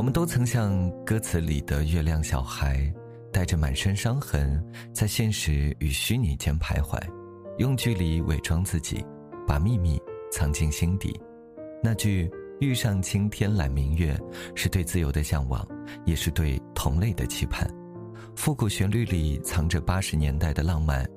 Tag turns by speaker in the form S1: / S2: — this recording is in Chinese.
S1: 们都曾像歌词里的月亮小孩，带着满身伤痕，在现实与虚拟间徘徊，用距离伪装自己，把秘密藏进心底。那句遇上青天揽明月，是对自由的向往，也是对同类的期盼。复古旋律里藏着80年代的浪漫